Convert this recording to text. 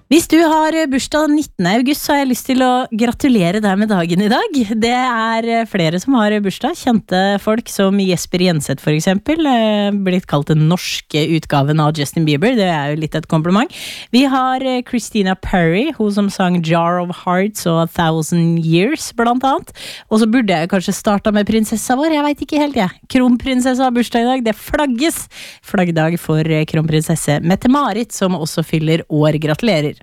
Hvis du har bursdag 19. august, så har jeg lyst til å gratulere deg med dagen i dag. Det flere som har bursdag, kjente folk som Jesper Jenseth for eksempel, blitt kalt den norske utgaven av Justin Bieber, det jo litt et kompliment. Vi har Christina Perri, hun som sang Jar of Hearts og A Thousand Years, blant annet. Og så burde jeg kanskje starta med prinsessa vår, jeg vet ikke helt, Kronprinsessa har bursdag i dag, det flagges. Flaggdag for kronprinsesse Mette-Marit, som også fyller år, gratulerer.